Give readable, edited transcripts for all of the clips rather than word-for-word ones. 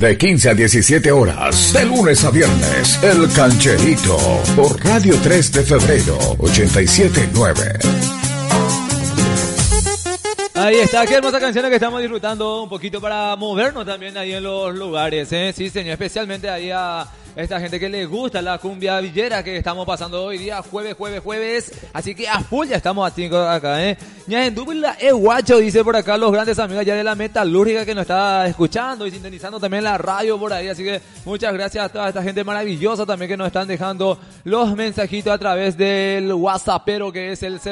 De 15 a 17 horas, de lunes a viernes, El Cancherito, por Radio 3 de Febrero, 87.9. Ahí está, qué hermosa canción que estamos disfrutando un poquito para movernos también ahí en los lugares, ¿eh? Sí, señor, especialmente ahí a esta gente que le gusta la cumbia villera que estamos pasando hoy día, jueves, así que a full ya estamos acá, ¿eh? Ya en dupla guacho, dice por acá los grandes amigos ya de la metalúrgica que nos está escuchando y sintonizando también la radio por ahí, así que muchas gracias a toda esta gente maravillosa también que nos están dejando los mensajitos a través del WhatsApp, pero que es el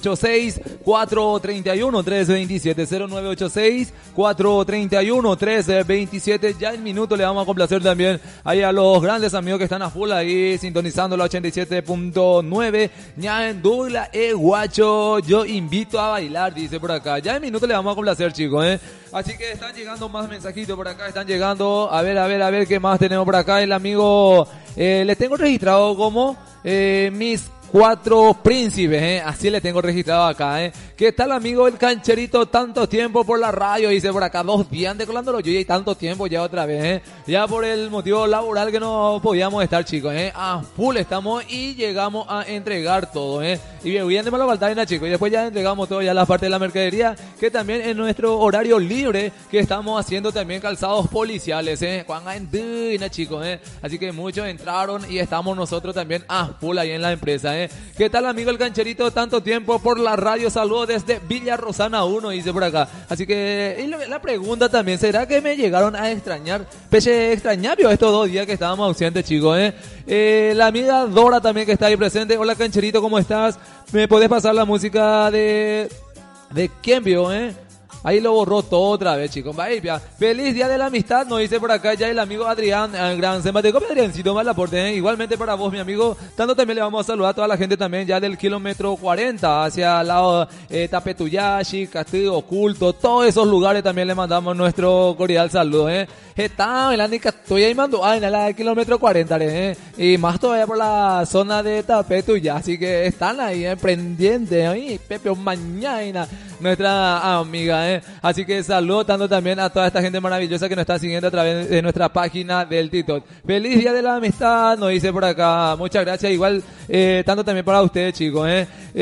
0986-431-327, 0986-431-327, ya en minuto le vamos a complacer también ahí a los grandes amigos que están a full ahí sintonizando la 87.9. Ya en Douglas guacho, yo invito a bailar, dice por acá. Ya en minuto le vamos a complacer, chicos, así que están llegando más mensajitos por acá, están llegando. A ver qué más tenemos por acá. El amigo les tengo registrado como mis 4 príncipes, así le tengo registrado acá, ¿Qué tal, amigo El Cancherito? Tanto tiempo por la radio, dice por acá, 2 días decolándolo yo y tanto tiempo ya otra vez, ya por el motivo laboral que no podíamos estar, chicos, a full estamos y llegamos a entregar todo, y bien de malo faltar, chicos, y después ya entregamos todo ya la parte de la mercadería, que también en nuestro horario libre que estamos haciendo también calzados policiales, chicos, así que muchos entraron y estamos nosotros también a full ahí en la empresa, ¿Qué tal, amigo El Cancherito? Tanto tiempo por la radio, saludos desde Villa Rosana 1, dice por acá. Así que, y la pregunta también, ¿será que me llegaron a extrañar? Peche extrañabio estos 2 días que estábamos ausentes, chicos, La amiga Dora también que está ahí presente. Hola, Cancherito, ¿cómo estás? ¿Me podés pasar la música de quién vio, Ahí lo borró todo otra vez, chicos. Feliz Día de la Amistad, nos dice por acá ya el amigo Adrián, el gran Sembateco, Adriancito, mal aporte, Igualmente para vos, mi amigo. Tanto también le vamos a saludar a toda la gente también ya del kilómetro 40 hacia el lado Tapetuyashi, Castillo Oculto, todos esos lugares también le mandamos nuestro cordial saludo, Está en la estoy ahí mando, en la kilómetro 40, Y más todavía por la zona de Tapetuyashi, así que están ahí, pendientes, ahí, Pepe, mañana, nuestra amiga, Así que saludo tanto también a toda esta gente maravillosa que nos está siguiendo a través de nuestra página del TikTok. Feliz Día de la Amistad, nos dice por acá. Muchas gracias, igual tanto también para ustedes, chicos,